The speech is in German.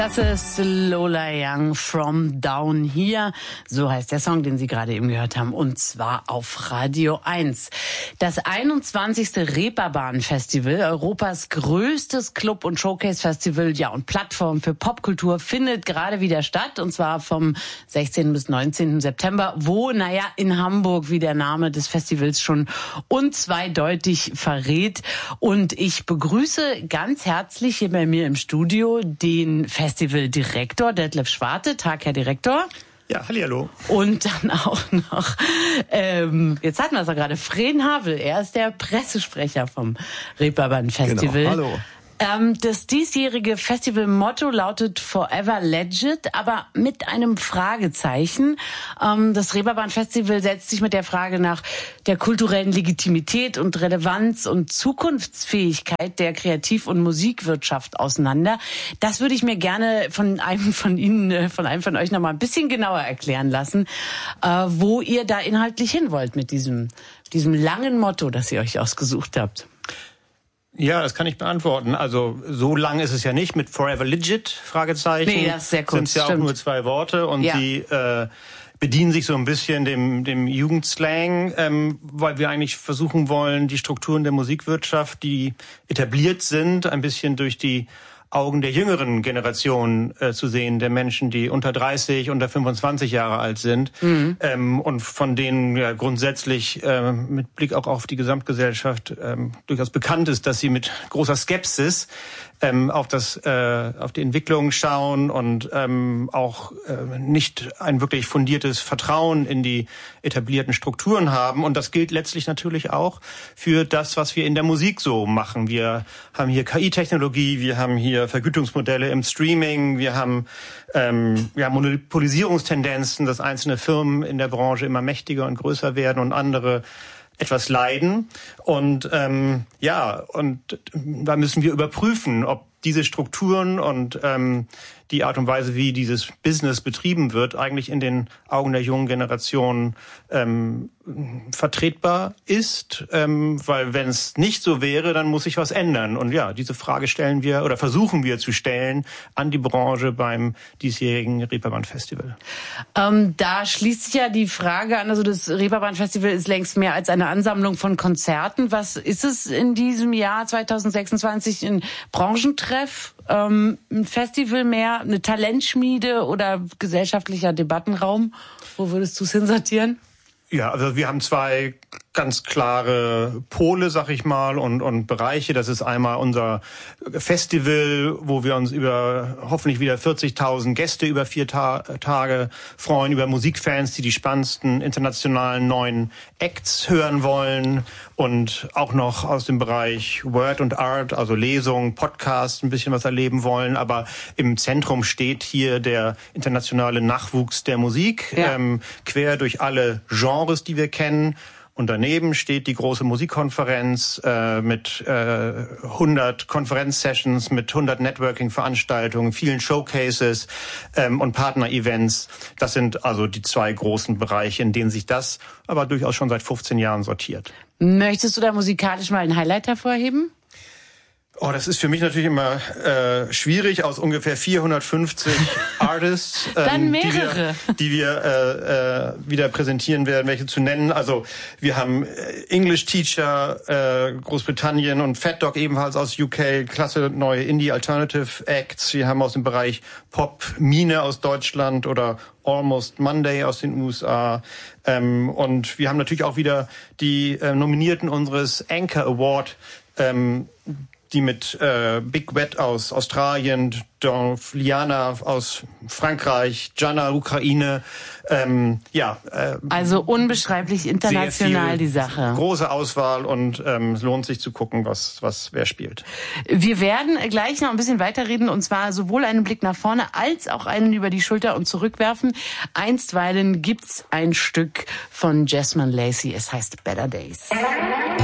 Das ist Lola Young, From Down Here. So heißt der Song, den Sie gerade eben gehört haben. Und zwar auf Radio 1. Das 21. Reeperbahn-Festival, Europas größtes Club- und Showcase-Festival, ja, und Plattform für Popkultur, findet gerade wieder statt. Und zwar vom 16. bis 19. September, wo, naja, in Hamburg, wie der Name des Festivals schon unzweideutig verrät. Und ich begrüße ganz herzlich hier bei mir im Studio den Festivaldirektor Detlef Schwarte. Tag, Herr Direktor. Ja, hallihallo. Und dann auch noch, jetzt hatten wir es ja gerade, Fren Havel. Er ist der Pressesprecher vom Reeperbahn-Festival. Genau, hallo. Das diesjährige Festivalmotto lautet Forever Legit, aber mit einem Fragezeichen. Das Reeperbahn-Festival setzt sich mit der Frage nach der kulturellen Legitimität und Relevanz und Zukunftsfähigkeit der Kreativ- und Musikwirtschaft auseinander. Das würde ich mir gerne von einem von euch noch mal ein bisschen genauer erklären lassen, wo ihr da inhaltlich hin wollt mit diesem langen Motto, das ihr euch ausgesucht habt. Ja, das kann ich beantworten. Also so lang ist es ja nicht mit Forever Legit, Fragezeichen. Nee, das ist sehr kurz. Sind ja auch nur 2 Worte und ja. Sie bedienen sich so ein bisschen dem Jugendslang, weil wir eigentlich versuchen wollen, die Strukturen der Musikwirtschaft, die etabliert sind, ein bisschen durch die Augen der jüngeren Generation zu sehen, der Menschen, die unter 30, unter 25 Jahre alt sind, und von denen ja grundsätzlich mit Blick auch auf die Gesamtgesellschaft durchaus bekannt ist, dass sie mit großer Skepsis auf die Entwicklung schauen und auch nicht ein wirklich fundiertes Vertrauen in die etablierten Strukturen haben. Und das gilt letztlich natürlich auch für das, was wir in der Musik so machen. Wir haben hier KI-Technologie, wir haben hier Vergütungsmodelle im Streaming, wir haben Monopolisierungstendenzen, dass einzelne Firmen in der Branche immer mächtiger und größer werden und andere etwas leiden. Und und da müssen wir überprüfen, ob diese Strukturen und die Art und Weise, wie dieses Business betrieben wird, eigentlich in den Augen der jungen Generation vertretbar ist. Weil wenn es nicht so wäre, dann muss sich was ändern. Und ja, diese Frage stellen wir oder versuchen wir zu stellen an die Branche beim diesjährigen Reeperbahn-Festival. Da schließt sich ja die Frage an, also das Reeperbahn-Festival ist längst mehr als eine Ansammlung von Konzerten. Was ist es in diesem Jahr 2026? Ein Branchentreff, ein Festival mehr, eine Talentschmiede oder gesellschaftlicher Debattenraum? Wo würdest du es hinsortieren? Ja, also wir haben 2 ganz klare Pole, sag ich mal, und Bereiche. Das ist einmal unser Festival, wo wir uns über hoffentlich wieder 40.000 Gäste über 4 Tage freuen, über Musikfans, die spannendsten internationalen neuen Acts hören wollen und auch noch aus dem Bereich Word und Art, also Lesung, Podcast, ein bisschen was erleben wollen. Aber im Zentrum steht hier der internationale Nachwuchs der Musik, quer durch alle Genres, die wir kennen. Und daneben steht die große Musikkonferenz mit 100 Konferenzsessions, mit 100 Networking-Veranstaltungen, vielen Showcases und Partner-Events. Das sind also die 2 großen Bereiche, in denen sich das aber durchaus schon seit 15 Jahren sortiert. Möchtest du da musikalisch mal ein Highlight hervorheben? Oh, das ist für mich natürlich immer schwierig, aus ungefähr 450 Artists, dann mehrere, die wir wieder präsentieren werden, welche zu nennen. Also wir haben English Teacher, Großbritannien und Fat Dog ebenfalls aus UK, klasse neue Indie-Alternative Acts. Wir haben aus dem Bereich Pop Mine aus Deutschland oder Almost Monday aus den USA. Und wir haben natürlich auch wieder die Nominierten unseres Anchor Award, die mit Big Wet aus Australien, Dolph Liana aus Frankreich, Jana Ukraine, also unbeschreiblich international die Sache. Große Auswahl und es lohnt sich zu gucken, wer spielt. Wir werden gleich noch ein bisschen weiterreden und zwar sowohl einen Blick nach vorne als auch einen über die Schulter und zurückwerfen. Einstweilen gibt's ein Stück von Jasmine Lacey, es heißt Better Days.